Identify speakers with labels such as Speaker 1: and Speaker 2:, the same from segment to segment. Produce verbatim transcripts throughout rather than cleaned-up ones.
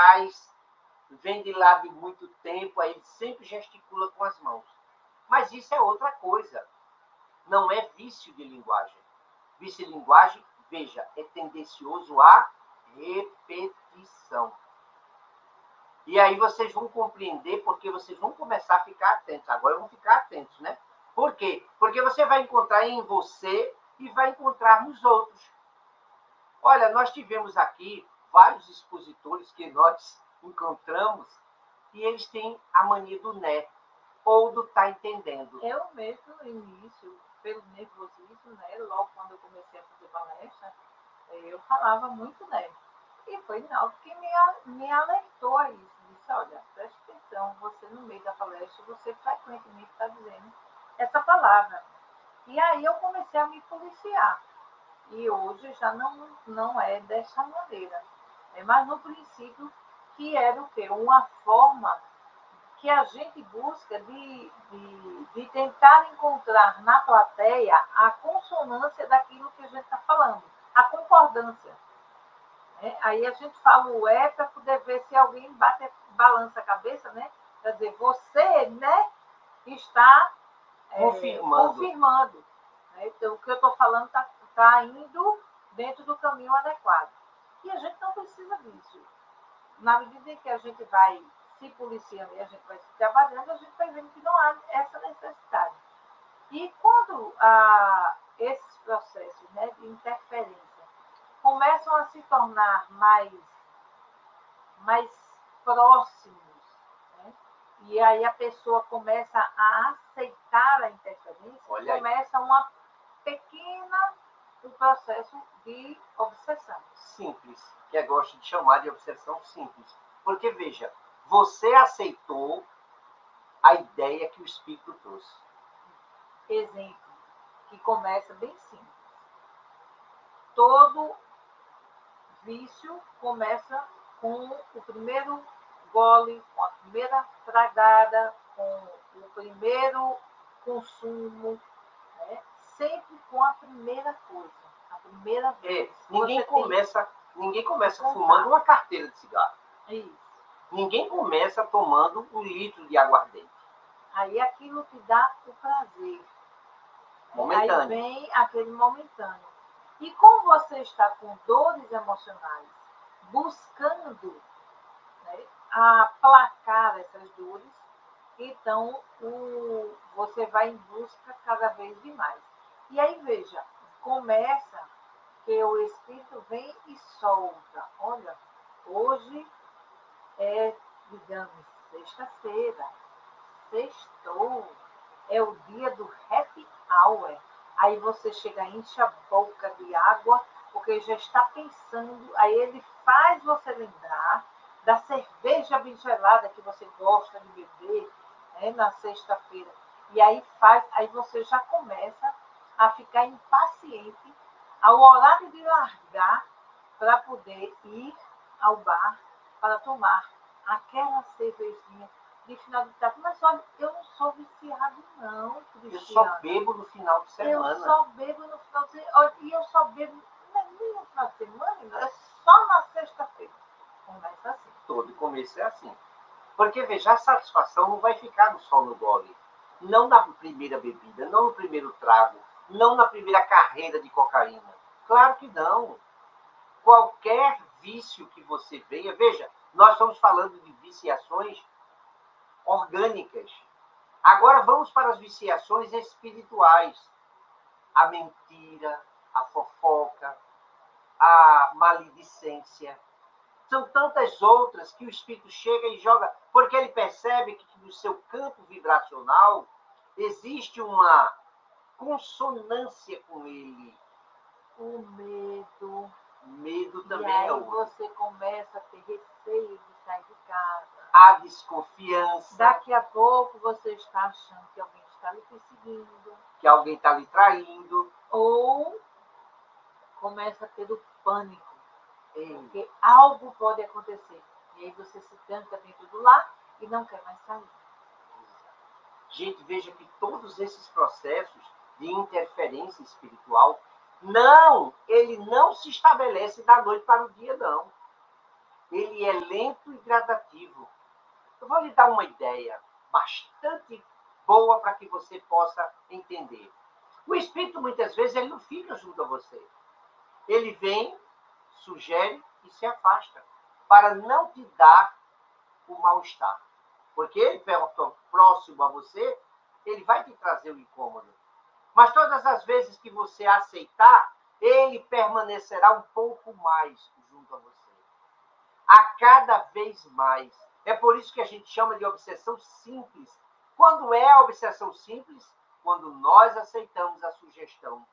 Speaker 1: atrás, vem de lá de muito tempo, aí ele sempre gesticula com as mãos. Mas isso é outra coisa. Não é vício de linguagem. Vício de linguagem, veja, é tendencioso à repetição. E aí vocês vão compreender, porque vocês vão começar a ficar atentos. Agora vão ficar atentos, né? Por quê? Porque você vai encontrar em você e vai encontrar nos outros. Olha, nós tivemos aqui vários expositores que nós encontramos e eles têm a mania do né, ou do tá entendendo.
Speaker 2: Eu mesmo, no início, pelo nervosismo, né, logo quando eu comecei a fazer palestra, eu falava muito né. E foi Naldo que me, me alertou a isso. Disse, olha, preste atenção, você no meio da palestra, você frequentemente está dizendo essa palavra. E aí eu comecei a me policiar. E hoje já não, não é dessa maneira. É, mas no princípio, que era o quê? Uma forma que a gente busca de, de, de tentar encontrar na plateia a consonância daquilo que a gente está falando, a concordância. É, aí a gente fala o é para poder ver se alguém bate, balança a cabeça, né? Quer dizer, você, né, está é,
Speaker 1: confirmando.
Speaker 2: confirmando né? Então, o que eu estou falando está tá indo dentro do caminho adequado. E a gente não precisa disso. Na medida em que a gente vai se policiando e a gente vai se trabalhando, a gente vai vendo que não há essa necessidade. E quando ah, esses processos, né, de interferência começam a se tornar mais, mais próximos, né, e aí a pessoa começa a aceitar a interferência,
Speaker 1: Olha
Speaker 2: começa aí. uma pequena um processo de obsessão.
Speaker 1: Simples, que eu gosto de chamar de obsessão simples. Porque, veja, você aceitou a ideia que o Espírito trouxe.
Speaker 2: Exemplo, que começa bem simples. Todo vício começa com o primeiro gole, com a primeira tragada, com o primeiro consumo, né? Sempre com a primeira coisa, a primeira vez.
Speaker 1: É, ninguém, começa, tem... ninguém começa fumando uma carteira de cigarro.
Speaker 2: Isso.
Speaker 1: Ninguém começa tomando um litro de aguardente.
Speaker 2: Aí aquilo te dá o prazer.
Speaker 1: Momentâneo.
Speaker 2: Aí vem aquele momentâneo. E como você está com dores emocionais, buscando, né, aplacar essas dores, então o, você vai em busca cada vez de mais. E aí, veja, começa que o Espírito vem e solta. Olha, hoje é, digamos, sexta-feira, sextou, é o dia do happy hour. Aí você chega, enche a boca de água, porque já está pensando, aí ele faz você lembrar da cerveja bem gelada que você gosta de beber, né, na sexta-feira. E aí faz, aí você já começa a ficar impaciente ao horário de largar para poder ir ao bar para tomar aquela cervejinha de final de tarde. Mas olha, eu não sou viciado, não, Cristiana.
Speaker 1: Eu só bebo no final de semana.
Speaker 2: Eu só bebo no final de semana. E eu só bebo nem no final de semana, é só na sexta-feira. Começa assim.
Speaker 1: Todo começo é assim. Porque, veja, a satisfação não vai ficar só no gole. Não na primeira bebida, não no primeiro trago, não na primeira carreira de cocaína. Claro que não. Qualquer vício que você venha, veja, nós estamos falando de viciações orgânicas. Agora vamos para as viciações espirituais. A mentira, a fofoca, a maledicência. São tantas outras que o Espírito chega e joga, porque ele percebe que no seu campo vibracional existe uma consonância com ele.
Speaker 2: O medo.
Speaker 1: Medo também
Speaker 2: e aí
Speaker 1: é outro.
Speaker 2: Você começa a ter receio de sair de casa.
Speaker 1: A desconfiança.
Speaker 2: Daqui a pouco você está achando que alguém está lhe perseguindo.
Speaker 1: Que alguém está lhe traindo.
Speaker 2: Ou começa a ter o pânico. Porque algo pode acontecer. E aí você se tranca dentro do lar e não quer mais sair.
Speaker 1: Gente, veja que todos esses processos de interferência espiritual, não, ele não se estabelece da noite para o dia, não. ele é lento e gradativo. Eu vou lhe dar uma ideia bastante boa para que você possa entender. O espírito, muitas vezes, ele não fica junto a você. Ele vem, sugere e se afasta, para não te dar o mal-estar. Porque ele, perto, próximo a você, ele vai te trazer o incômodo. Mas todas as vezes que você aceitar, ele permanecerá um pouco mais junto a você. A cada vez mais. É por isso que a gente chama de obsessão simples. Quando é a obsessão simples? Quando nós aceitamos a sugestão.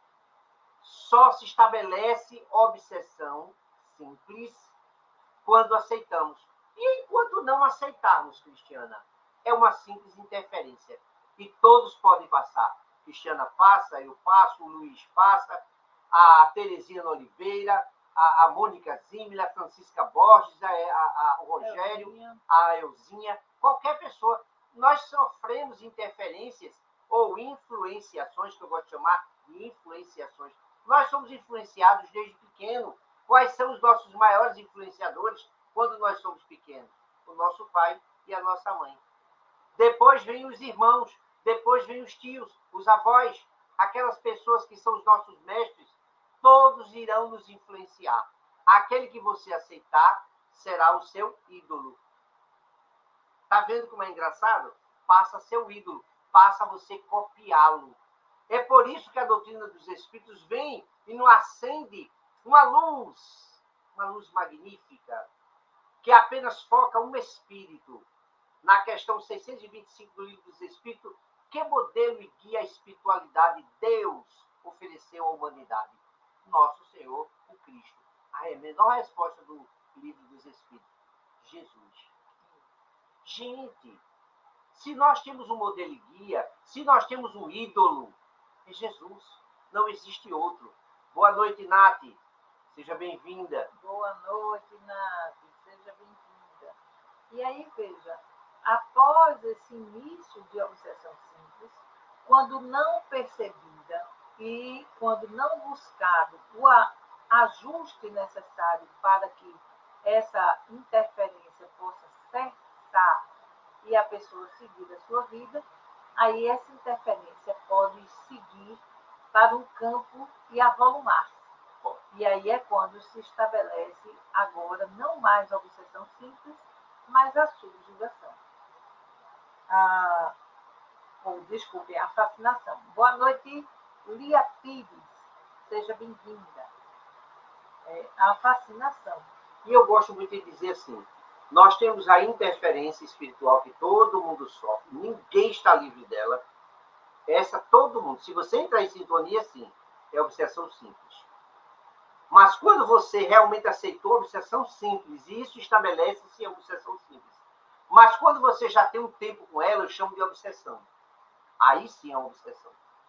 Speaker 1: Só se estabelece obsessão simples quando aceitamos. E enquanto não aceitarmos, Cristiana, é uma simples interferência. E todos podem passar. Cristiana passa, eu passo, o Luiz passa, a Terezinha Oliveira, a, a Mônica Zimmer, a Francisca Borges, a, a, a, o Rogério, Elzinha. a Elzinha, qualquer pessoa. Nós sofremos interferências ou influenciações, que eu gosto de chamar de influenciações. Nós somos influenciados desde pequeno. Quais são os nossos maiores influenciadores quando nós somos pequenos? O nosso pai e a nossa mãe. Depois vêm os irmãos, depois vêm os tios, os avós, aquelas pessoas que são os nossos mestres, todos irão nos influenciar. Aquele que você aceitar será o seu ídolo. Está vendo como é engraçado? Passa a ser o ídolo, passa a você copiá-lo. É por isso que a doutrina dos Espíritos vem e nos acende uma luz, uma luz magnífica, que apenas foca um espírito. Na questão seiscentos e vinte e cinco do Livro dos Espíritos, que modelo e guia a espiritualidade Deus ofereceu à humanidade? Nosso Senhor, o Cristo. A menor resposta do Livro dos Espíritos: Jesus. Gente, se nós temos um modelo e guia, se nós temos um ídolo, é Jesus. Não existe outro. Boa noite, Nath. Seja bem-vinda.
Speaker 2: Boa noite, Nath. Seja bem-vinda. E aí, veja, após esse início de obsessão simples, quando não percebida e quando não buscado o ajuste necessário para que essa interferência possa cessar e a pessoa seguir a sua vida, aí essa interferência pode seguir para um campo e avolumar-se. E aí é quando se estabelece agora não mais a obsessão simples, mas a subjugação. A, ou, desculpe, a fascinação. Boa noite, Lia Pires. Seja bem-vinda. É, a fascinação.
Speaker 1: E eu gosto muito de dizer assim, nós temos a interferência espiritual que todo mundo sofre, ninguém está livre dela. Essa todo mundo, se você entrar em sintonia, sim, é obsessão simples. Mas quando você realmente aceitou a obsessão simples, e isso estabelece-se a obsessão simples. Mas quando você já tem um tempo com ela, eu chamo de obsessão. Aí sim é uma obsessão.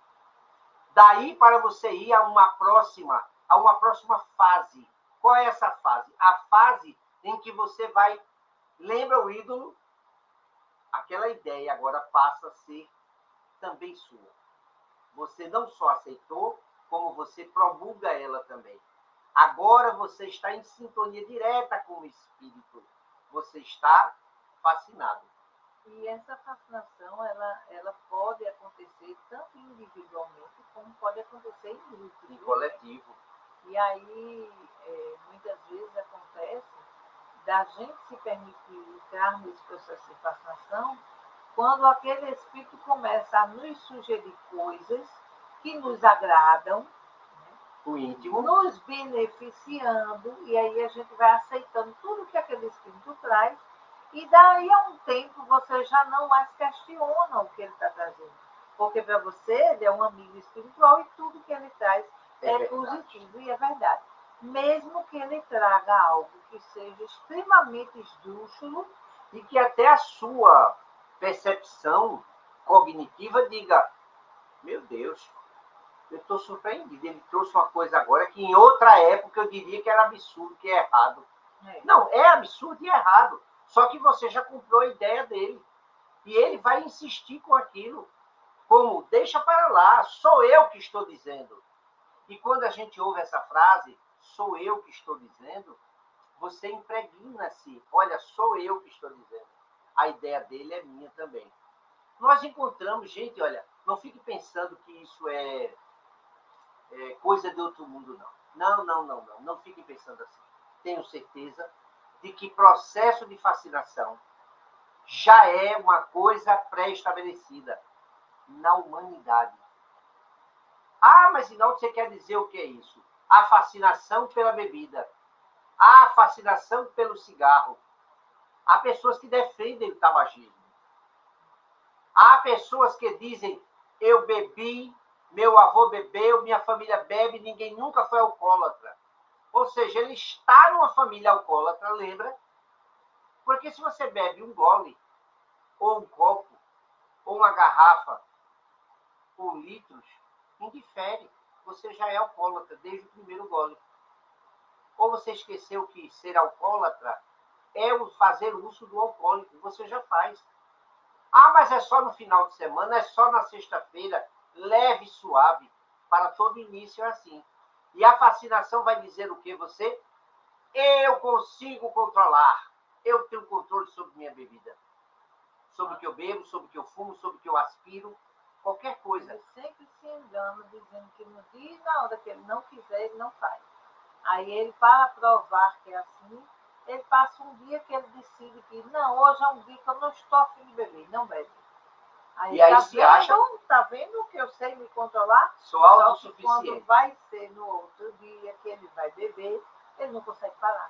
Speaker 1: Daí para você ir a uma próxima, a uma próxima fase. Qual é essa fase? A fase em que você vai, lembra o ídolo? Aquela ideia agora passa a ser também sua. Você não só aceitou, como você promulga ela também. Agora você está em sintonia direta com o espírito. Você está fascinado.
Speaker 2: E essa fascinação, ela, ela pode acontecer tanto individualmente, como pode acontecer em grupo.
Speaker 1: Em coletivo.
Speaker 2: E aí, é, muitas vezes acontece da gente se permitir entrar nesse processo de fascinação quando aquele espírito começa a nos sugerir coisas que nos agradam,
Speaker 1: o íntimo,
Speaker 2: nos beneficiando, e aí a gente vai aceitando tudo que aquele espírito traz, e daí a um tempo você já não mais questiona o que ele está trazendo. Porque para você ele é um amigo espiritual e tudo que ele traz é, é positivo, e é verdade. Mesmo que ele traga algo que seja extremamente esdrúxulo
Speaker 1: e que até a sua percepção cognitiva diga, meu Deus, eu estou surpreendido. Ele trouxe uma coisa agora que em outra época eu diria que era absurdo, que é errado. É. Não, é absurdo e errado. Só que você já comprou a ideia dele. E ele vai insistir com aquilo. Como, deixa para lá, sou eu que estou dizendo. E quando a gente ouve essa frase, sou eu que estou dizendo, você impregna-se. Olha, sou eu que estou dizendo. A ideia dele é minha também. Nós encontramos, gente, olha, não fique pensando que isso é, é coisa de outro mundo, não. Não, não, não, não. Não fiquem pensando assim. Tenho certeza de que processo de fascinação já é uma coisa pré-estabelecida na humanidade. Ah, mas então você quer dizer o que é isso? A fascinação pela bebida, a fascinação pelo cigarro. Há pessoas que defendem o tabagismo. Há pessoas que dizem, eu bebi, meu avô bebeu, minha família bebe, ninguém nunca foi alcoólatra. Ou seja, ele está numa família alcoólatra, lembra? Porque se você bebe um gole, ou um copo, ou uma garrafa, ou litros, indifere. Você já é alcoólatra desde o primeiro gole. Ou você esqueceu que ser alcoólatra é o fazer uso do alcoólico. Você já faz. Ah, mas é só no final de semana, é só na sexta-feira, leve e suave. Para todo início é assim. E a fascinação vai dizer o que você? Eu consigo controlar. Eu tenho controle sobre minha bebida. Sobre o que eu bebo, sobre o que eu fumo, sobre o que eu aspiro. Qualquer coisa.
Speaker 2: Ele sempre se engana dizendo que no dia e na hora que ele não quiser, ele não faz. Aí ele, para provar que é assim, ele passa um dia que ele decide que não, hoje é um dia que eu não estou a fim de beber, não bebe. Aí,
Speaker 1: e aí
Speaker 2: tá
Speaker 1: se
Speaker 2: vendo,
Speaker 1: acha...
Speaker 2: Tá vendo que eu sei me controlar?
Speaker 1: Sou
Speaker 2: Só que
Speaker 1: autossuficiente.
Speaker 2: quando vai ser no outro dia que ele vai beber, ele não consegue parar.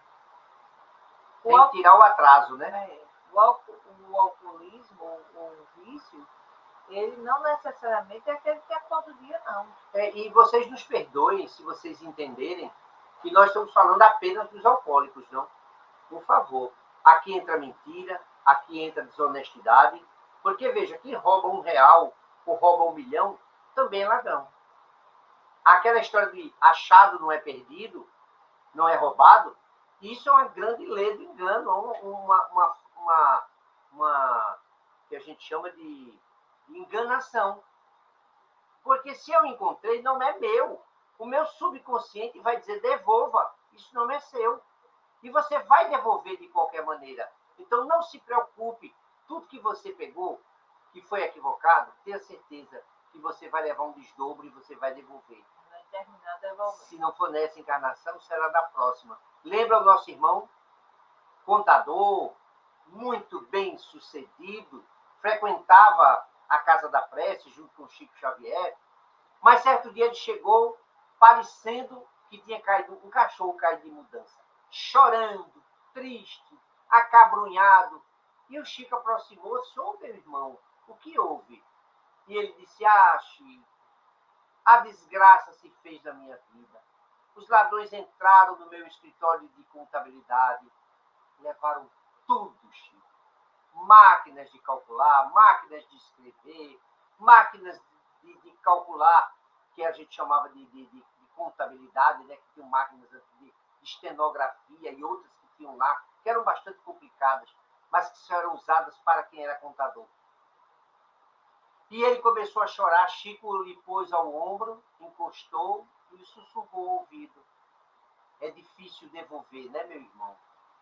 Speaker 2: O
Speaker 1: Tem que tirar o atraso, né?
Speaker 2: É, o, alco o alcoolismo, o, o vício, ele não necessariamente é aquele que é todo dia, não.
Speaker 1: É, e vocês nos perdoem se vocês entenderem que nós estamos falando apenas dos alcoólicos, não? Por favor. Aqui entra mentira, aqui entra desonestidade, porque, veja, quem rouba um real ou rouba um milhão também é ladrão. Aquela história de achado não é perdido, não é roubado, isso é uma grande lei do engano, uma, uma, uma, uma que a gente chama de enganação. Porque se eu encontrei, não é meu. O meu subconsciente vai dizer, devolva, isso não é seu. E você vai devolver de qualquer maneira. Então não se preocupe, tudo que você pegou, que foi equivocado, tenha certeza que você vai levar um desdobro e você vai devolver.
Speaker 2: Vai terminar devolvendo.
Speaker 1: Se não for nessa encarnação, será da próxima. Lembra o nosso irmão, contador, muito bem sucedido, frequentava a Casa da Prece junto com Chico Xavier, mas certo dia ele chegou parecendo que tinha caído um cachorro caído de mudança, chorando, triste, acabrunhado. E o Chico aproximou-se, ô meu irmão, o que houve? E ele disse, ah, Chico, a desgraça se fez na minha vida. Os ladrões entraram no meu escritório de contabilidade, levaram tudo, Chico. Máquinas de calcular, máquinas de escrever, máquinas de, de calcular, que a gente chamava de, de, de, de contabilidade, né? Que tinham máquinas de, de estenografia e outras que tinham lá, que eram bastante complicadas, mas que só eram usadas para quem era contador. E ele começou a chorar, Chico lhe pôs ao ombro, encostou e sussurrou ao ouvido. É difícil devolver, né, meu irmão?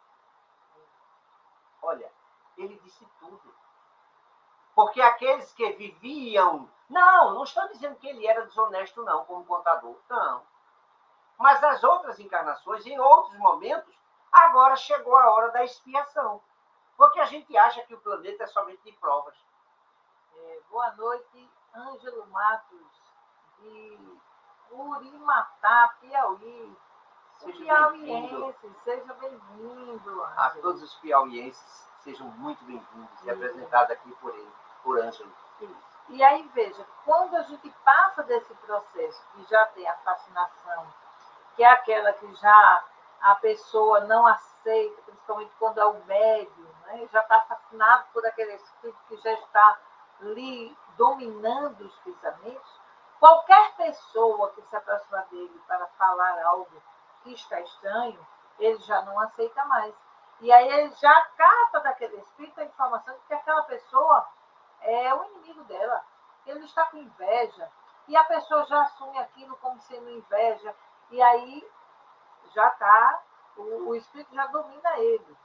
Speaker 1: Olha, ele disse tudo. Porque aqueles que viviam... Não, não estou dizendo que ele era desonesto, não, como contador. Não. Mas nas outras encarnações, em outros momentos, agora chegou a hora da expiação. Porque a gente acha que o planeta é somente de provas.
Speaker 2: É, boa noite, Ângelo Matos, de Urimatá, Piauí.
Speaker 1: Seja
Speaker 2: Piauiense, seja bem-vindo.
Speaker 1: A todos os piauienses, sejam muito bem-vindos, representados aqui por ele, por Ângelo.
Speaker 2: Isso. E aí, veja, quando a gente passa desse processo, que já tem a fascinação, que é aquela que já a pessoa não aceita, principalmente quando é o médium, né? Já está fascinado por aquele espírito que já está ali dominando os pensamentos, qualquer pessoa que se aproxima dele para falar algo que está estranho, ele já não aceita mais. E aí ele já capta daquele espírito a informação de que aquela pessoa é o inimigo dela. Ele está com inveja. E a pessoa já assume aquilo como sendo inveja. E aí já está O, o espírito já domina ele.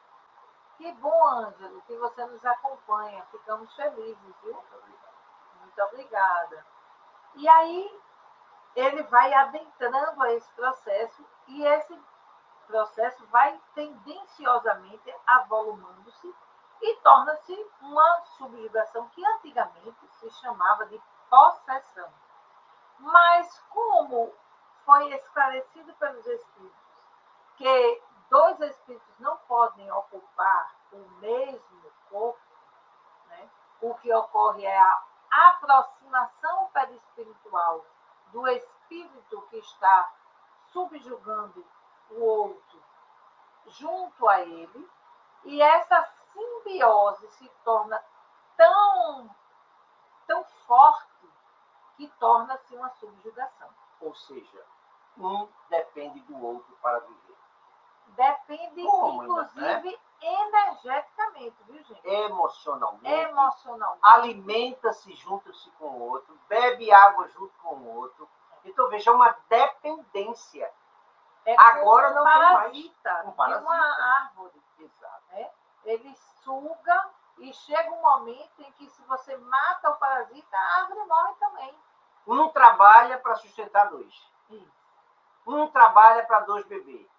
Speaker 2: Que bom, Ângelo, que você nos acompanha. Ficamos felizes, viu?
Speaker 1: Muito obrigado.
Speaker 2: Muito obrigada. E aí, ele vai adentrando a esse processo e esse processo vai tendenciosamente avolumando-se e torna-se uma subjugação que antigamente se chamava de possessão. Mas como foi esclarecido pelos espíritos que dois espíritos não podem ocupar o mesmo corpo, né? O que ocorre é a aproximação perispiritual do espírito que está subjugando o outro junto a ele, e essa simbiose se torna tão, tão forte que torna-se uma subjugação.
Speaker 1: Ou seja, um depende do outro para viver.
Speaker 2: Depende,
Speaker 1: Como,
Speaker 2: inclusive,
Speaker 1: né?
Speaker 2: energeticamente, viu, gente?
Speaker 1: Emocionalmente.
Speaker 2: Emocionalmente.
Speaker 1: Alimenta-se junto-se com o outro, bebe água junto com o outro. Então, veja, é uma dependência.
Speaker 2: É
Speaker 1: Agora
Speaker 2: um
Speaker 1: não
Speaker 2: parasita,
Speaker 1: tem mais. Um parasita.
Speaker 2: de uma árvore.
Speaker 1: Exato.
Speaker 2: Né? Ele suga e chega um momento em que, se você mata o parasita, a árvore morre também.
Speaker 1: Um trabalha para sustentar dois.
Speaker 2: Isso.
Speaker 1: Um trabalha para dois beber.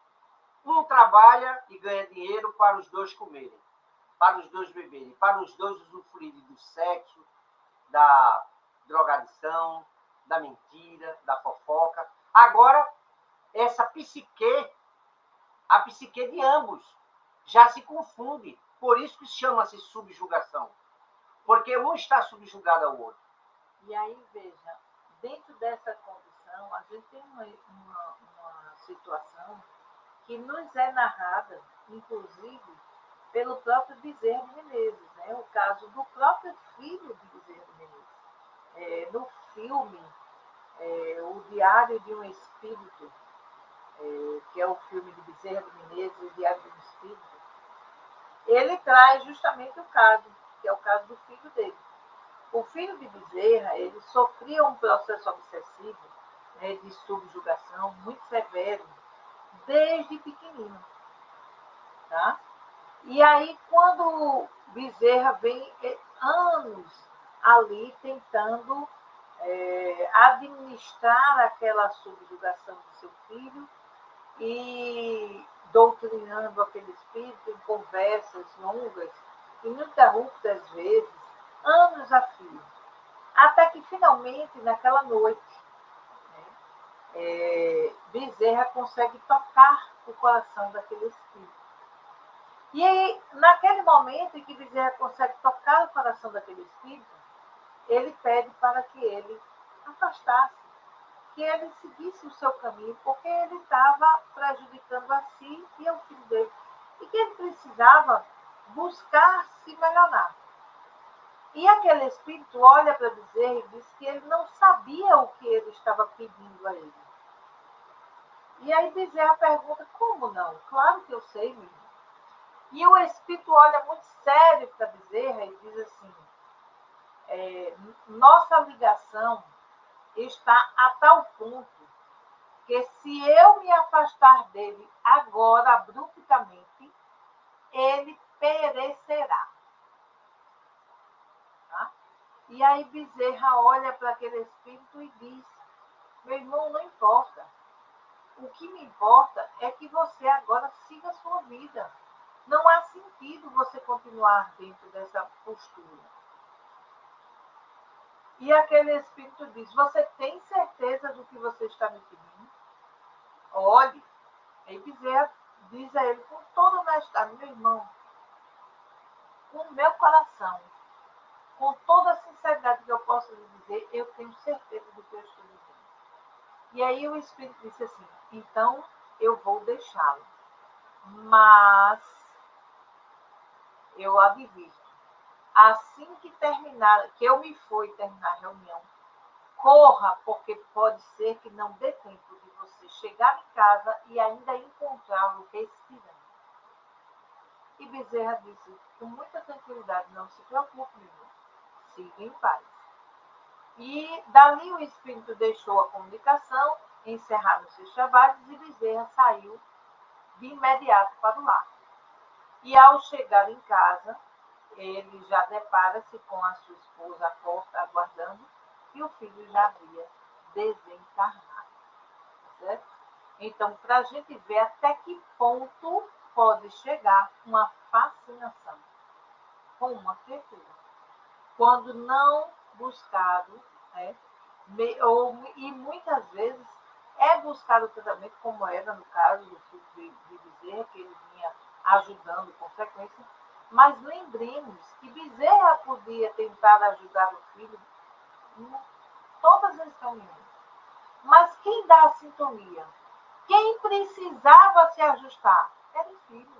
Speaker 1: Um trabalha e ganha dinheiro para os dois comerem, para os dois beberem, para os dois usufruírem do sexo, da drogadição, da mentira, da fofoca. Agora, essa psique, a psique de ambos, já se confunde. Por isso que chama-se subjugação. Porque um está subjugado ao outro.
Speaker 2: E aí, veja, dentro dessa condição, a gente tem uma, uma, uma situação que nos é narrada, inclusive, pelo próprio Bezerra de Menezes, né? O caso do próprio filho de Bezerra de Menezes. É, no filme, é, O Diário de um Espírito, é, que é o filme de Bezerra de Menezes, O Diário de um Espírito, ele traz justamente o caso, que é o caso do filho dele. O filho de Bezerra, ele sofria um processo obsessivo, né, de subjugação muito severo, desde pequenino. Tá? E aí, quando Bezerra vem anos ali tentando é, administrar aquela subjugação do seu filho e doutrinando aquele espírito em conversas longas, ininterruptas às vezes, anos a fio. Até que, finalmente, naquela noite, né, é, Bezerra consegue tocar o coração daquele espírito. E aí, naquele momento em que Bezerra consegue tocar o coração daquele espírito, ele pede para que ele afastasse, que ele seguisse o seu caminho, porque ele estava prejudicando a si e ao filho dele. E que ele precisava buscar se melhorar. E aquele espírito olha para Bezerra e diz que ele não sabia o que ele estava pedindo a ele. E aí Bezerra pergunta, como não? Claro que eu sei, meu irmão. E o espírito olha muito sério para Bezerra e diz assim, é, nossa ligação está a tal ponto que, se eu me afastar dele agora, abruptamente, ele perecerá. Tá? E aí Bezerra olha para aquele espírito e diz, meu irmão, não importa. O que me importa é que você agora siga a sua vida. Não há sentido você continuar dentro dessa postura. E aquele espírito diz, você tem certeza do que você está me pedindo? Olhe. Aí Bezerra diz a ele com toda honestidade, meu irmão, com o meu coração, com toda a sinceridade que eu posso lhe dizer, eu tenho certeza do que eu estou dizendo. E aí o espírito disse assim, então eu vou deixá-lo. Mas eu advirto, assim que terminar, que eu me for e terminar a reunião, corra, porque pode ser que não dê tempo de você chegar em casa e ainda encontrá-lo respirando. E Bezerra disse, com muita tranquilidade, não se preocupe, meu irmão, siga em paz. E dali o espírito deixou a comunicação, encerraram seus trabalhos e Bezerra saiu de imediato para o lar. E ao chegar em casa, ele já depara-se com a sua esposa à porta, aguardando, e o filho já havia desencarnado. Certo? Então, para a gente ver até que ponto pode chegar uma fascinação com uma criatura, quando não buscado, né? Ou, e muitas vezes é buscado o tratamento, como era no caso do filho de, de Bezerra, que ele vinha ajudando com frequência, mas lembremos que Bezerra podia tentar ajudar o filho em todas as reuniões. Mas quem dá a sintonia? Quem precisava se ajustar? Era o filho.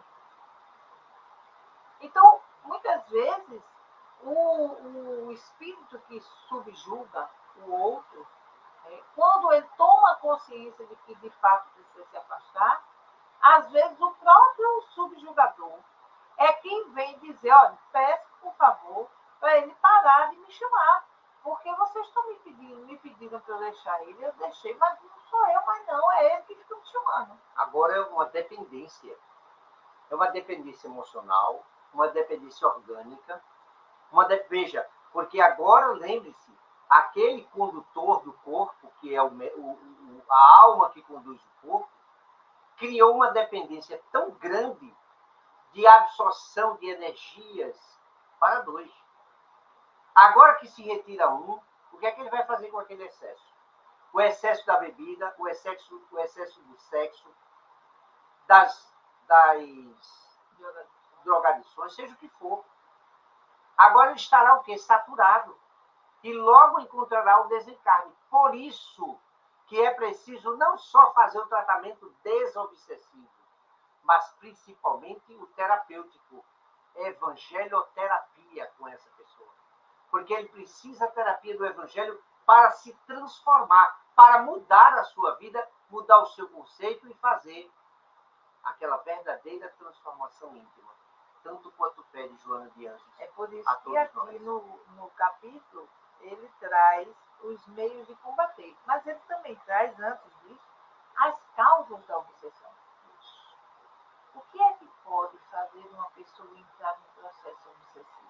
Speaker 2: Então, muitas vezes, o, o espírito que subjuga o outro, é, quando ele toma consciência de que de fato precisa se afastar, às vezes o próprio subjugador é quem vem dizer, olha, peço por favor para ele parar de me chamar, porque vocês estão me pedindo, me pediram para eu deixar ele, eu deixei, mas não sou eu, mas não, é ele que fica me chamando.
Speaker 1: Agora é uma dependência. É uma dependência emocional, uma dependência orgânica, uma de... veja, porque agora, lembre-se, aquele condutor do corpo, que é o, o, a alma que conduz o corpo, criou uma dependência tão grande de absorção de energias para dois. Agora que se retira um, o que é que ele vai fazer com aquele excesso? O excesso da bebida, o excesso, o excesso do sexo, das, das drogadições, seja o que for. Agora ele estará o quê? Saturado. E logo encontrará o desencarne. Por isso que é preciso não só fazer o tratamento desobsessivo, mas principalmente o terapêutico, evangelioterapia com essa pessoa. Porque ele precisa da terapia do evangelho para se transformar, para mudar a sua vida, mudar o seu conceito e fazer aquela verdadeira transformação íntima, tanto quanto pede Joana de Anjos.
Speaker 2: É por isso que aqui no, no capítulo ele traz os meios de combater, mas ele também traz, antes disso, as causas da obsessão. O que é que pode fazer uma pessoa entrar num processo obsessivo?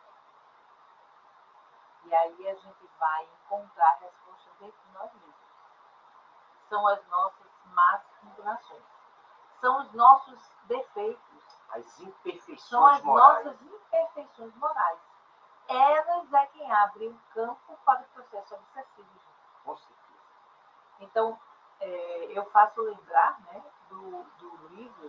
Speaker 2: E aí a gente vai encontrar a resposta dentro de nós mesmos. São as nossas más inclinações. São os nossos defeitos.
Speaker 1: As imperfeições
Speaker 2: São as
Speaker 1: morais.
Speaker 2: nossas imperfeições morais. Elas é quem abre um campo para o processo obsessivo.
Speaker 1: Com certeza.
Speaker 2: Então, é, eu faço lembrar, né, do, do livro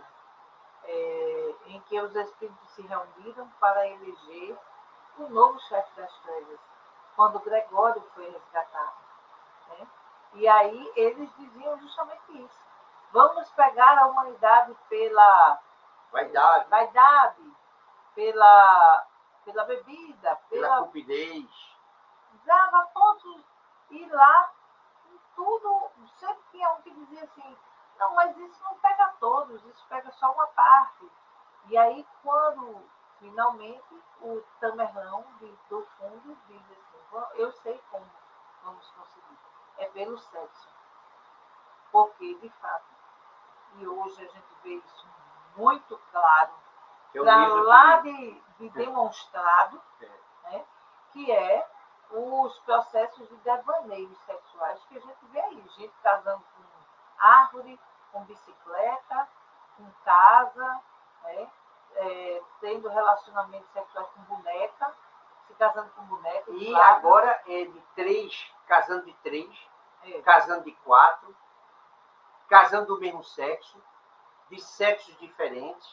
Speaker 2: é, em que os espíritos se reuniram para eleger o novo chefe das trevas, quando Gregório foi resgatado. Né? E aí eles diziam justamente isso. Vamos pegar a humanidade pela
Speaker 1: vaidade,
Speaker 2: vaidade pela, pela bebida,
Speaker 1: pela,
Speaker 2: pela
Speaker 1: cupidez.
Speaker 2: Dava todos ir lá, em tudo. Sempre tinha um que dizia assim, não, mas isso não pega todos, isso pega só uma parte. E aí, quando finalmente o Tamerlão do fundo diz assim, eu sei como vamos conseguir, é pelo sexo. Porque, de fato, e hoje a gente vê isso muito claro, para lá que... de, de demonstrado, é. Né, que é os processos de devaneios sexuais que a gente vê aí, gente casando com árvore, com bicicleta, com casa, né, é, tendo relacionamentos sexuais com boneca, se casando com boneca.
Speaker 1: E claro. Agora é de três, casando de três, é. casando de quatro, casando do mesmo sexo, de sexos diferentes,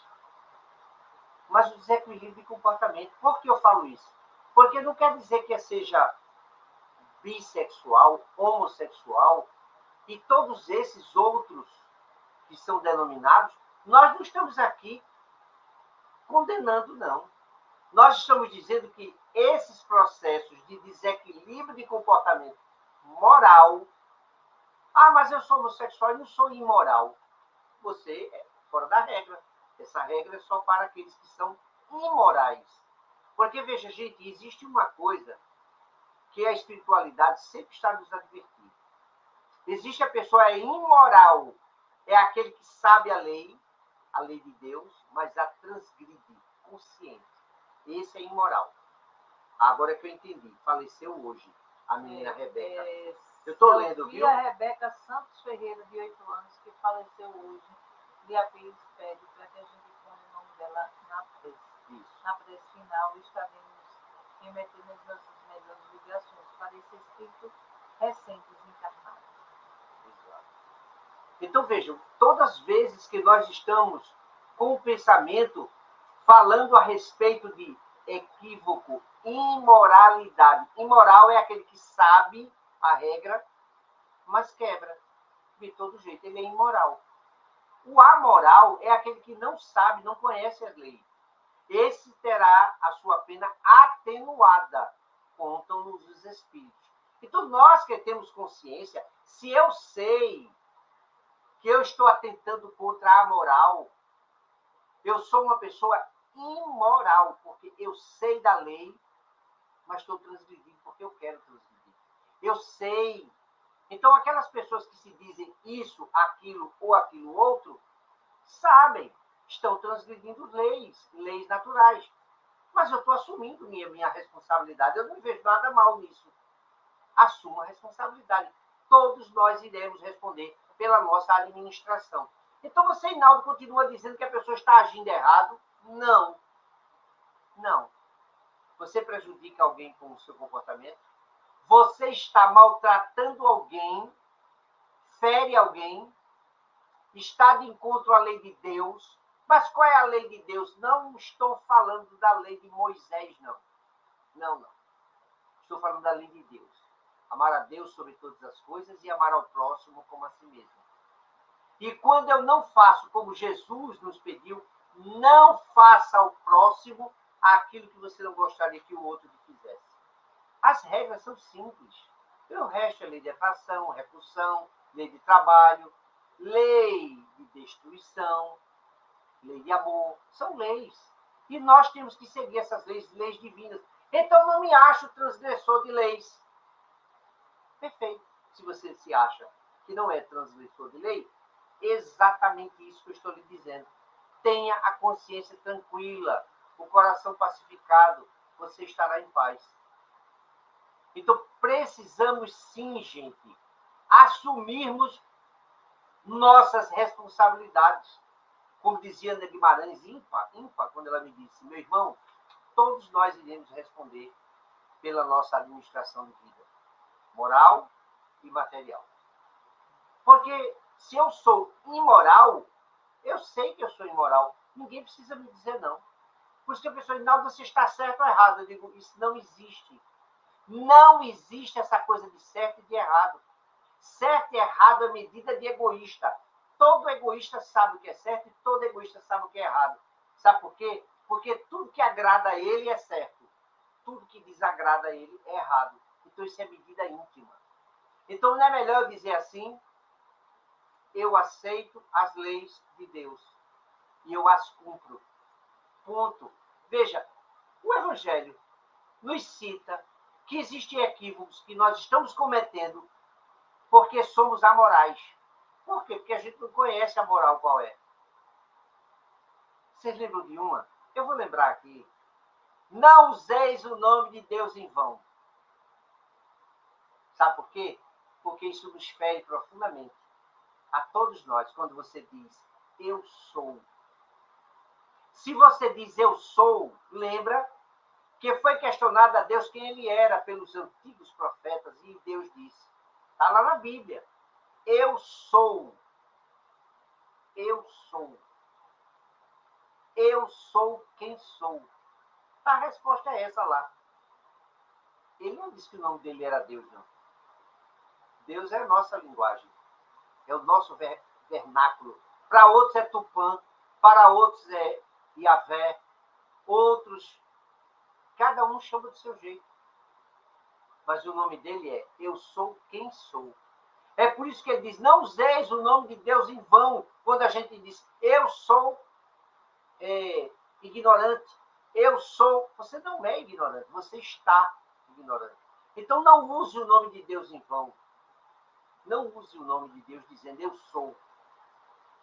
Speaker 1: mas o desequilíbrio de comportamento. Por que eu falo isso? Porque não quer dizer que seja bissexual, homossexual e todos esses outros que são denominados, nós não estamos aqui condenando, não. Nós estamos dizendo que esses processos de desequilíbrio de comportamento moral, ah, mas eu sou homossexual e não sou imoral. Você é fora da regra. Essa regra é só para aqueles que são imorais. Porque, veja, gente, existe uma coisa que a espiritualidade sempre está nos advertindo. Existe a pessoa é imoral, é aquele que sabe a lei, a lei de Deus, mas a transgride, consciente. Esse é imoral. Agora é que eu entendi. Faleceu hoje a menina é, Rebeca. É, eu estou lendo, viu?
Speaker 2: A Rebeca Santos Ferreira, de oito anos, que faleceu hoje. E a Pires pede para que a gente ponha o nome dela na prece. Isso. Na prece final, estaremos remetendo as nossas melhores vibrações para esse espírito recém-desencarnado.
Speaker 1: Exato. Então, vejam, todas as vezes que nós estamos com o pensamento falando a respeito de equívoco, imoralidade. Imoral é aquele que sabe a regra, mas quebra. De todo jeito, ele é imoral. O amoral é aquele que não sabe, não conhece as leis. Esse terá a sua pena atenuada, contam-nos os espíritos. Então, nós que temos consciência, se eu sei que eu estou atentando contra a moral, eu sou uma pessoa imoral, porque eu sei da lei, mas estou transgredindo porque eu quero transgredir. Eu sei. Então, aquelas pessoas que se dizem isso, aquilo ou aquilo outro, sabem, estão transgredindo leis, leis naturais. Mas eu estou assumindo minha, minha responsabilidade. Eu não vejo nada mal nisso. Assumo a responsabilidade. Todos nós iremos responder pela nossa administração. Então, você, Inaldo, continua dizendo que a pessoa está agindo errado? Não. Não. Você prejudica alguém com o seu comportamento? Você está maltratando alguém, fere alguém, está de encontro à lei de Deus. Mas qual é a lei de Deus? Não estou falando da lei de Moisés, não. Não, não. Estou falando da lei de Deus. Amar a Deus sobre todas as coisas e amar ao próximo como a si mesmo. E quando eu não faço como Jesus nos pediu, não faça ao próximo aquilo que você não gostaria que o outro lhe fizesse. As regras são simples. O resto é lei de atração, repulsão, lei de trabalho, lei de destruição, lei de amor. São leis. E nós temos que seguir essas leis, leis divinas. Então não me acho transgressor de leis. Perfeito. Se você se acha que não é transgressor de lei, exatamente isso que eu estou lhe dizendo. Tenha a consciência tranquila, o coração pacificado, você estará em paz. Então, precisamos sim, gente, assumirmos nossas responsabilidades. Como dizia Ana Guimarães, ímpar, ímpar, quando ela me disse, meu irmão, todos nós iremos responder pela nossa administração de vida, moral e material. Porque se eu sou imoral, eu sei que eu sou imoral. Ninguém precisa me dizer não. Por isso que a pessoa diz, não, você está certo ou errado. Eu digo, isso não existe. Não existe essa coisa de certo e de errado. Certo e errado é medida de egoísta. Todo egoísta sabe o que é certo e todo egoísta sabe o que é errado. Sabe por quê? Porque tudo que agrada a ele é certo. Tudo que desagrada a ele é errado. Então isso é medida íntima. Então não é melhor eu dizer assim, eu aceito as leis de Deus e eu as cumpro. Ponto. Veja, o Evangelho nos cita que existem equívocos que nós estamos cometendo porque somos amorais. Por quê? Porque a gente não conhece a moral qual é. Vocês lembram de uma? Eu vou lembrar aqui. Não useis o nome de Deus em vão. Sabe por quê? Porque isso nos fere profundamente. A todos nós, quando você diz, eu sou. Se você diz, eu sou, lembra que foi questionado a Deus quem ele era pelos antigos profetas, e Deus disse, está lá na Bíblia, eu sou, eu sou, eu sou quem sou. A resposta é essa lá. Ele não disse que o nome dele era Deus, não. Deus é a nossa linguagem, é o nosso vernáculo. Para outros é Tupã, para outros é Yahvé, outros, cada um chama do seu jeito. Mas o nome dele é eu sou quem sou. É por isso que ele diz, não useis o nome de Deus em vão, quando a gente diz, eu sou é, ignorante, eu sou, você não é ignorante, você está ignorante. Então não use o nome de Deus em vão. Não use o nome de Deus dizendo, eu sou.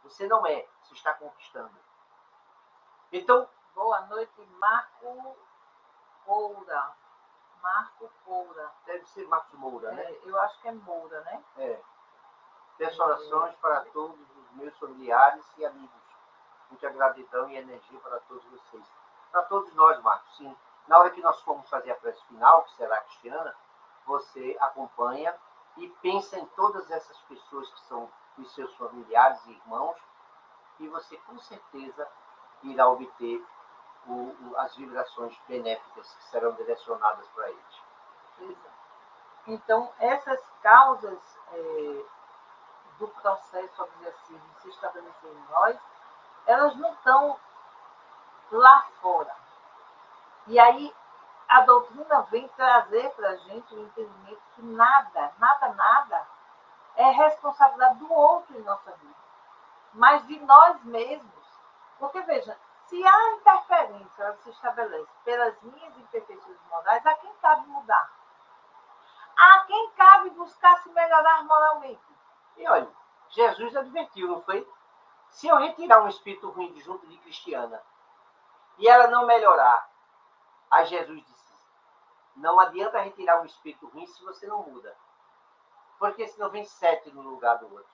Speaker 1: Você não é, você está conquistando. Então,
Speaker 2: boa noite, Marco Moura. Marco Moura.
Speaker 1: Deve ser Marcos Moura, né?
Speaker 2: É, eu acho que é Moura, né?
Speaker 1: É. Peço orações para todos os meus familiares e amigos. Muita gratidão e energia para todos vocês. Para todos nós, Marcos, sim. Na hora que nós formos fazer a prece final, que será a Cristiana, você acompanha e pensa em todas essas pessoas que são os seus familiares e irmãos, e você com certeza irá obter o, o, as vibrações benéficas que serão direcionadas para eles.
Speaker 2: Exato. Então, essas causas é, do processo, vamos dizer assim, de se estabelecer em nós, elas não estão lá fora. E aí, a doutrina vem trazer para a gente o entendimento que nada, nada, nada é responsabilidade do outro em nossa vida, mas de nós mesmos. Porque, veja, se a interferência ela se estabelece pelas minhas imperfeições morais, a quem cabe mudar? A quem cabe buscar se melhorar moralmente?
Speaker 1: E olha, Jesus advertiu, não foi? Se eu retirar um espírito ruim de junto de Cristiana e ela não melhorar, aí Jesus disse, não adianta retirar um espírito ruim se você não muda. Porque senão vem sete no lugar do outro.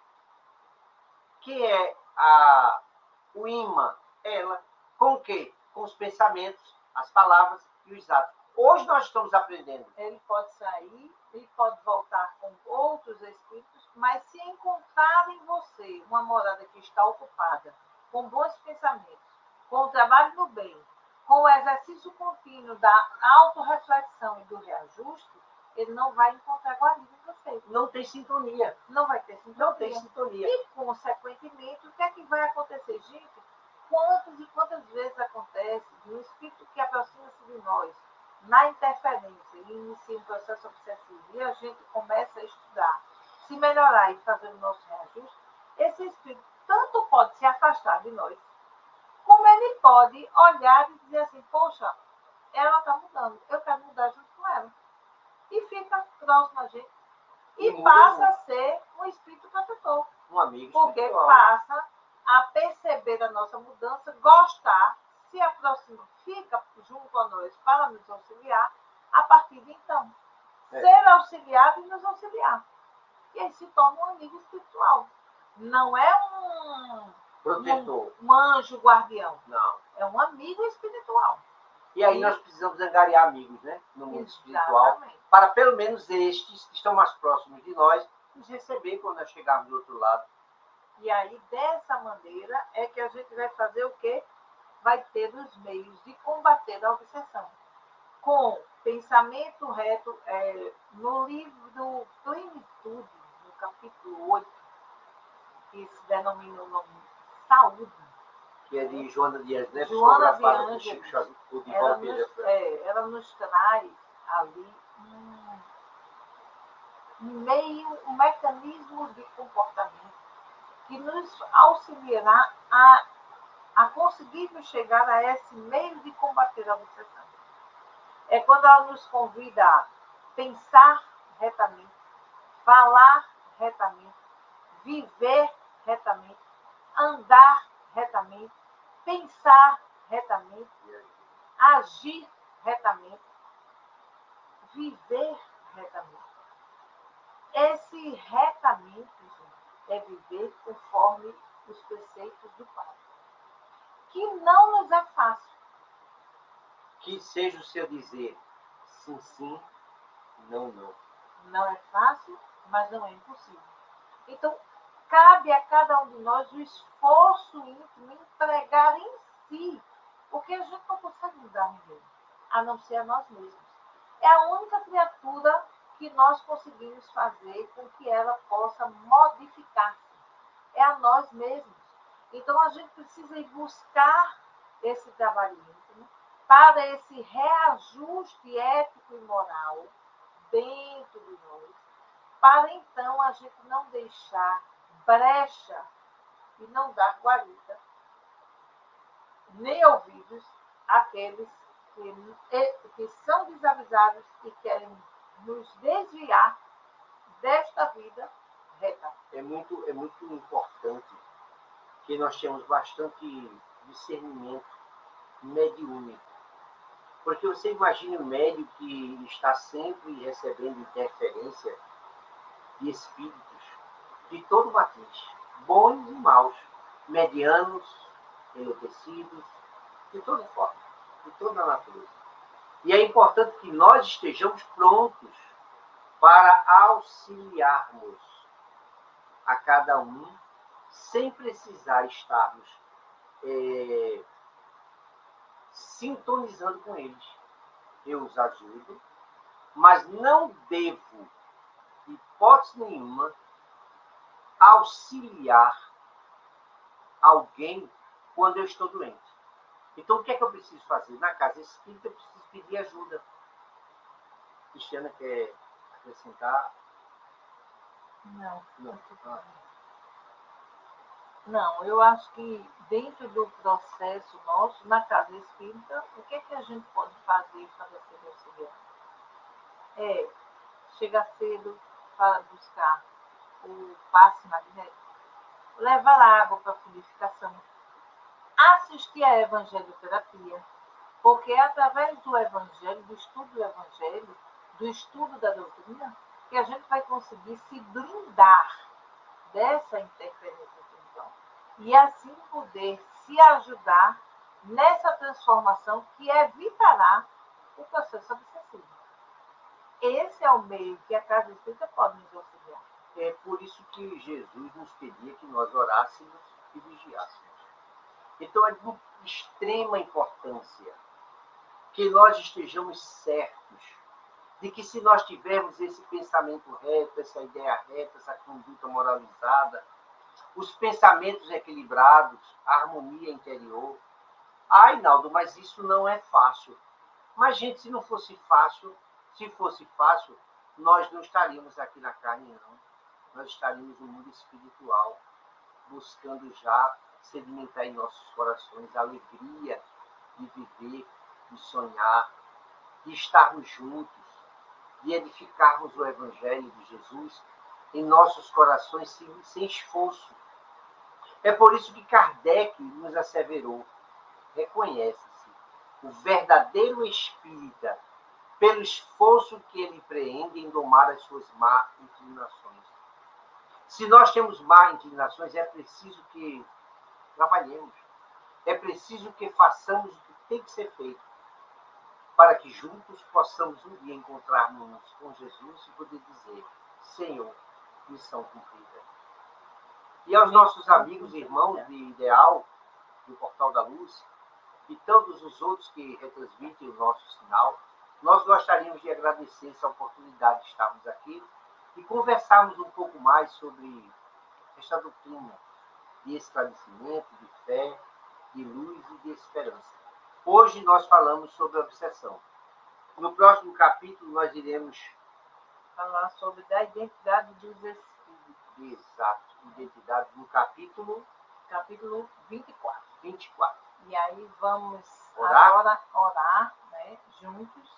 Speaker 1: Que é a, o imã, ela. Com o quê? Com os pensamentos, as palavras e os atos. Hoje nós estamos aprendendo.
Speaker 2: Ele pode sair, ele pode voltar com outros espíritos, mas se encontrar em você uma morada que está ocupada, com bons pensamentos, com o trabalho do bem, com o exercício contínuo da autorreflexão e do reajuste, ele não vai encontrar guarida em você.
Speaker 1: Não tem sintonia.
Speaker 2: Não vai ter sintonia.
Speaker 1: Não tem sintonia.
Speaker 2: E, consequentemente, o que é que vai acontecer? Gente, quantas e quantas vezes acontece de um espírito que aproxima-se de nós, na interferência, e inicia um processo obsessivo, e a gente começa a estudar, se melhorar e fazer o nosso reajuste, esse espírito tanto pode se afastar de nós, como ele pode olhar e dizer assim, poxa, ela está mudando, eu quero mudar junto com ela. E fica próximo a gente. E, e passa a ser um espírito protetor.
Speaker 1: Um amigo
Speaker 2: porque
Speaker 1: espiritual.
Speaker 2: Passa a perceber a nossa mudança, gostar, se aproxima, fica junto a nós para nos auxiliar, a partir de então. É. Ser auxiliado e nos auxiliar. E aí se torna um amigo espiritual. Não é um,
Speaker 1: protetor.
Speaker 2: Um, um anjo guardião.
Speaker 1: Não.
Speaker 2: É um amigo espiritual.
Speaker 1: E aí e... nós precisamos angariar amigos, né? No mundo espiritual.
Speaker 2: Exatamente.
Speaker 1: Para pelo menos estes que estão mais próximos de nós, nos receber quando nós chegarmos do outro lado.
Speaker 2: E aí, dessa maneira, é que a gente vai fazer o quê? Vai ter os meios de combater a obsessão. Com pensamento reto, é, no livro Plenitude, no capítulo oito, que se denomina o nome Saúde.
Speaker 1: Que é de Joana de Ângeles,
Speaker 2: Joana de Ângeles. Ela, é, ela nos traz ali um, um meio, um mecanismo de comportamento que nos auxiliará a, a conseguirmos chegar a esse meio de combater a obsessão. É quando ela nos convida a pensar retamente, falar retamente, viver retamente, andar retamente, pensar retamente, agir retamente, viver retamente. Esse retamente, gente, é viver conforme os preceitos do Pai. Que não nos é fácil.
Speaker 1: Que seja o seu dizer sim, sim, não, não.
Speaker 2: Não é fácil, mas não é impossível. Então, cabe a cada um de nós o esforço íntimo em empregar em si, porque a gente não consegue mudar ninguém, a não ser a nós mesmos. É a única criatura que nós conseguimos fazer com que ela possa modificar-se. É a nós mesmos. Então, a gente precisa ir buscar esse trabalho íntimo para esse reajuste ético e moral dentro de nós, para então a gente não deixar brecha e não dar guarida, nem ouvidos àqueles que, que são desavisados e querem nos desviar desta vida reta.
Speaker 1: É muito, é muito importante que nós temos bastante discernimento mediúnico. Porque você imagina um médium que está sempre recebendo interferência de espíritos de todo matiz, bons e maus, medianos, enlouquecidos, de toda forma, de toda a natureza. E é importante que nós estejamos prontos para auxiliarmos a cada um, sem precisar estarmos é, sintonizando com eles. Eu os ajudo, mas não devo, de hipótese nenhuma, auxiliar alguém quando eu estou doente. Então, o que é que eu preciso fazer? Na casa espírita, eu preciso pedir ajuda. Cristiana quer acrescentar?
Speaker 2: Não.
Speaker 1: Não. Ah.
Speaker 2: Não, eu acho que dentro do processo nosso, na casa espírita, o que é que a gente pode fazer para ser auxiliar? É chegar cedo para buscar o passe magnético, levar água para purificação, assistir à evangelioterapia, porque é através do evangelho, do estudo do evangelho, do estudo da doutrina, que a gente vai conseguir se blindar dessa interferência espiritual e assim poder se ajudar nessa transformação que evitará o processo obsessivo. Esse é o meio que a casa espírita pode nos auxiliar.
Speaker 1: É por isso que Jesus nos pedia que nós orássemos e vigiássemos. Então é de extrema importância que nós estejamos certos de que se nós tivermos esse pensamento reto, essa ideia reta, essa conduta moralizada, os pensamentos equilibrados, a harmonia interior. Ai, Naldo, mas isso não é fácil. Mas, gente, se não fosse fácil, se fosse fácil, nós não estaríamos aqui na carne, não. Nós estaríamos no mundo espiritual, buscando já sedimentar em nossos corações a alegria de viver, de sonhar, de estarmos juntos, de edificarmos o Evangelho de Jesus em nossos corações sem, sem esforço. É por isso que Kardec nos asseverou, reconhece-se, o verdadeiro espírita pelo esforço que ele empreende em domar as suas má inclinações. Se nós temos má inclinações, é preciso que trabalhemos, é preciso que façamos o que tem que ser feito, para que juntos possamos um dia encontrarmos com Jesus e poder dizer: Senhor, missão cumprida. E aos nossos amigos e irmãos de Ideal, do Portal da Luz, e todos os outros que retransmitem o nosso sinal, nós gostaríamos de agradecer essa oportunidade de estarmos aqui e conversarmos um pouco mais sobre esta doutrina de esclarecimento, de fé, de luz e de esperança. Hoje nós falamos sobre a obsessão. No próximo capítulo nós iremos
Speaker 2: falar sobre a identidade dos espíritos.
Speaker 1: Exato, identidade no capítulo,
Speaker 2: capítulo vinte e quatro.
Speaker 1: vinte e quatro.
Speaker 2: E aí vamos
Speaker 1: orar,
Speaker 2: agora orar, né, juntos.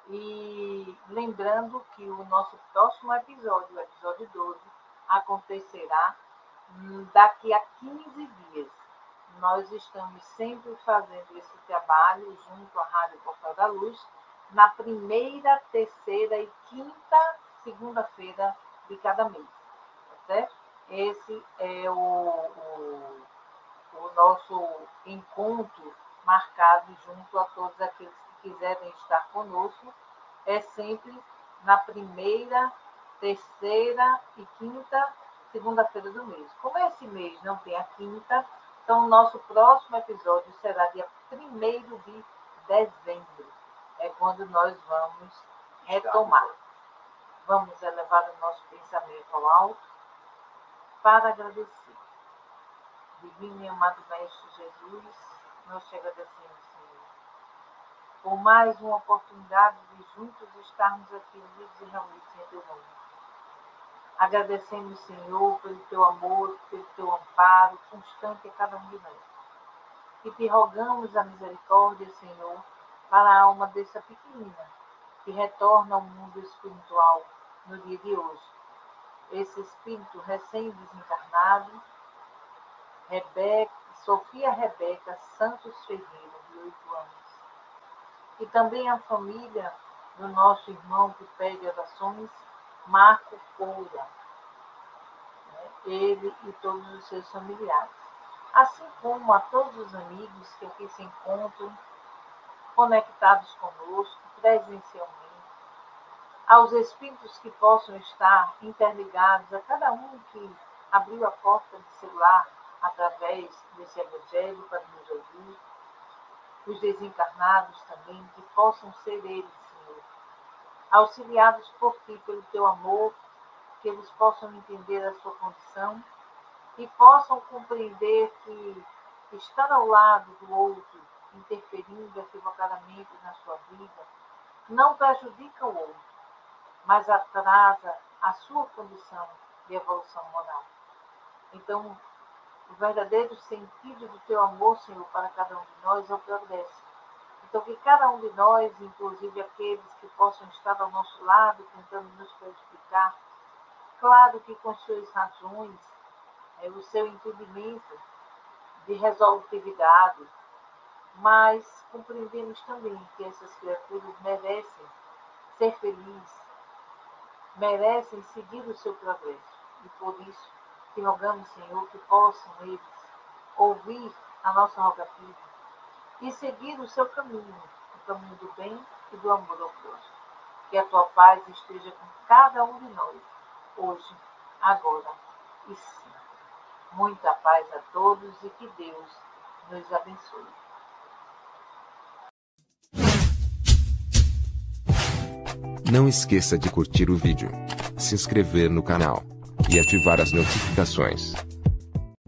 Speaker 2: E lembrando que o nosso próximo episódio, o episódio doze, acontecerá daqui a quinze dias. Nós estamos sempre fazendo esse trabalho junto à Rádio Portal da Luz, na primeira, terceira e quinta segunda-feira de cada mês. Tá certo? Esse é o, o, o nosso encontro marcado junto a todos aqueles que quiserem estar conosco. É sempre na primeira, terceira e quinta segunda-feira do mês. Como esse mês não tem a quinta, então o nosso próximo episódio será dia primeiro de dezembro. É quando nós vamos retomar. Vamos elevar o nosso pensamento ao alto para agradecer. Divino e amado Mestre Jesus, nós te agradecemos, Senhor, por mais uma oportunidade de juntos estarmos aqui unidos e reunidos em teu nome. Agradecemos, Senhor, pelo teu amor, pelo teu amparo constante a cada um de nós. E te rogamos a misericórdia, Senhor, para a alma dessa pequenina que retorna ao mundo espiritual no dia de hoje. Esse espírito recém-desencarnado, Rebeca, Sofia Rebeca Santos Ferreira, de oito anos. E também a família do nosso irmão que pede orações, Marco Coura, né? Ele e todos os seus familiares. Assim como a todos os amigos que aqui se encontram, conectados conosco, presencialmente, aos espíritos que possam estar interligados, a cada um que abriu a porta do celular através desse evangelho para nos ouvir, os desencarnados também, que possam ser eles, Senhor, auxiliados por Ti, pelo Teu amor, que eles possam entender a sua condição e possam compreender que estar ao lado do outro, interferindo equivocadamente na sua vida, não prejudica o outro, mas atrasa a sua condição de evolução moral. Então, o verdadeiro sentido do Teu amor, Senhor, para cada um de nós é o progresso. Então, que cada um de nós, inclusive aqueles que possam estar ao nosso lado, tentando nos prejudicar, claro que com suas razões, é, o seu impedimento de resolutividade, mas compreendemos também que essas criaturas merecem ser felizes, merecem seguir o seu progresso. E por isso, que rogamos, Senhor, que possam eles ouvir a nossa rogativa e seguir o seu caminho, o caminho do bem e do amor ao próximo. Que a Tua paz esteja com cada um de nós, hoje, agora e sempre. Muita paz a todos e que Deus nos abençoe.
Speaker 3: Não esqueça de curtir o vídeo, se inscrever no canal e ativar as notificações.